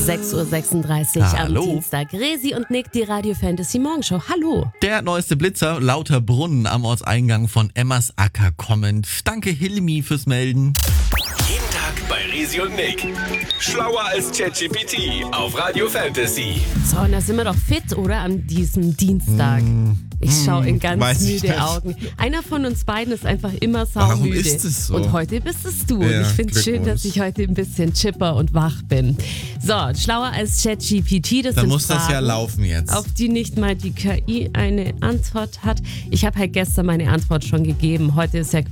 6.36 Uhr am Hallo. Dienstag. Resi und Nick, die Radio Fantasy Morgenshow. Hallo. Der neueste Blitzer, lauter Brunnen am Ortseingang von Emmersacker kommend. Danke Hilmi fürs Melden. Jeden Tag bei Resi und Nick. Schlauer als ChatGPT auf Radio Fantasy. So, und da sind wir doch fit, oder? An diesem Dienstag. Ich schaue in ganz weiß ich müde nicht. Augen. Einer von uns beiden ist einfach immer Warum saumüde. ist es so? Und heute bist es du. Und Ja, ich finde es schön, dass Glückwunsch. ich heute ein bisschen chipper und wach bin. So, schlauer als ChatGPT, das Dann sind muss das ja Fragen, laufen jetzt. auf die nicht mal die KI eine Antwort hat. Ich habe halt gestern meine Antwort schon gegeben. Heute ist ja